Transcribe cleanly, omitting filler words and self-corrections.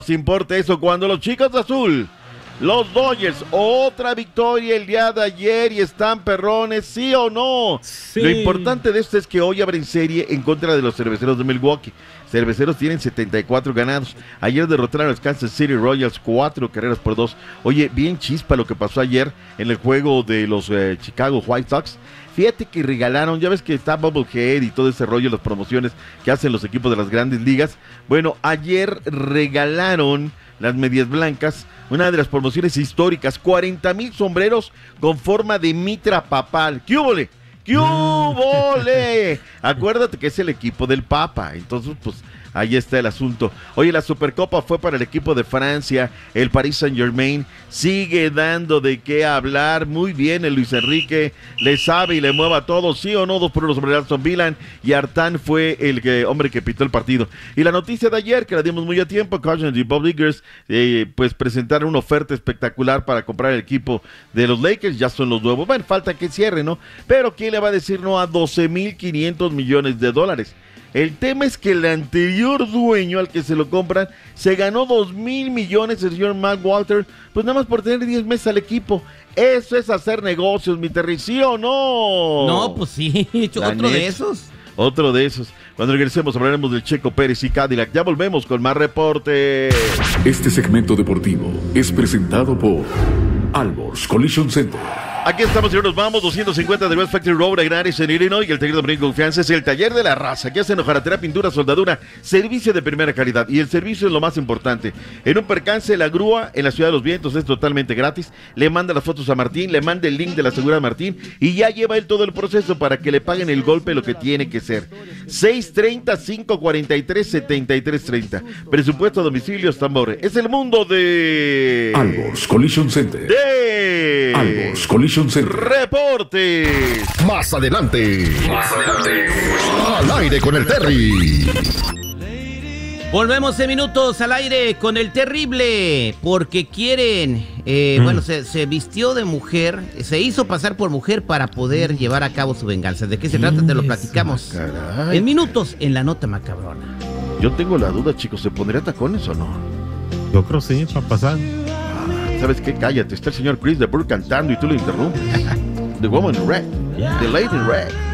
importa eso cuando los chicos de azul, los Dodgers, otra victoria el día de ayer y están perrones, ¿sí o no? Sí. Lo importante de esto es que hoy abren serie en contra de los Cerveceros de Milwaukee. Cerveceros tienen 74 ganados. Ayer derrotaron a los Kansas City Royals 4-2. Oye, bien chispa lo que pasó ayer en el juego de los Chicago White Sox. Fíjate que regalaron, ya ves que está Bubblehead y todo ese rollo, las promociones que hacen los equipos de las grandes ligas. Bueno, ayer regalaron las medias blancas, una de las promociones históricas, 40,000 sombreros con forma de mitra papal. ¡Qué húbole! ¡Qué húbole! Acuérdate que es el equipo del Papa, entonces pues ahí está el asunto. Oye, la Supercopa fue para el equipo de Francia, el Paris Saint-Germain, sigue dando de qué hablar, muy bien el Luis Enrique, le sabe y le mueva todo, sí o no, 2-1 sobre el Aston Villa, y Artán fue el hombre que pitó el partido. Y la noticia de ayer, que la dimos muy a tiempo, Cardinals y Bob Liggers, pues presentaron una oferta espectacular para comprar el equipo de los Lakers, ya son los nuevos, bueno, falta que cierre, ¿no? Pero ¿quién le va a decir no a $12,500 millones? El tema es que el anterior dueño al que se lo compran se ganó $2,000 millones, el señor Mark Walter, pues nada más por tener 10 meses al equipo. Eso es hacer negocios, mi Terry, ¿sí o no? No, pues sí, otro de esos. Otro de esos. Cuando regresemos hablaremos del Checo Pérez y Cadillac. Ya volvemos con más reportes. Este segmento deportivo es presentado por Alborz Collision Center. Aquí estamos y nos vamos, 250 de West Factory Road, Agraris en Illinois, y el taller de Dominic Confianza es el taller de la raza, que hacen hojalatería, pintura, soldadura, servicio de primera calidad, y el servicio es lo más importante. En un percance, la grúa en la Ciudad de los Vientos es totalmente gratis, le manda las fotos a Martín, le manda el link de la seguridad a Martín, y ya lleva él todo el proceso para que le paguen el golpe lo que tiene que ser. 630-543-7330, presupuesto a domicilios, tambores. Es el mundo de... Alborz Collision Center. Alborz Collision Center. Reportes. Más adelante. Al aire con el Terry. Volvemos en minutos al aire con el terrible, porque quieren, bueno, se vistió de mujer, se hizo pasar por mujer para poder llevar a cabo su venganza. ¿De qué se trata? Te lo platicamos en minutos en la nota macabrona. Yo tengo la duda, chicos, ¿se pondría tacones o no? Yo creo sí, para pasar. ¿Sabes qué? Cállate, está el señor Chris de Burke cantando y tú lo interrumpes. The Woman in Red, The Lady in Red.